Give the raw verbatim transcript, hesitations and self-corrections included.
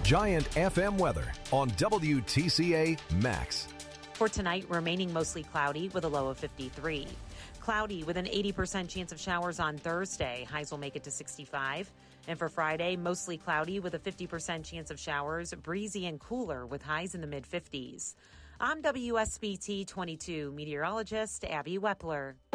Giant F M weather on W T C A Max. For tonight, remaining mostly cloudy with a low of fifty-three. Cloudy with an eighty percent chance of showers on Thursday. Highs will make it to sixty-five. And for Friday, mostly cloudy with a fifty percent chance of showers, breezy and cooler with highs in the mid fifties. I'm W S B T twenty-two meteorologist Abby Wepler.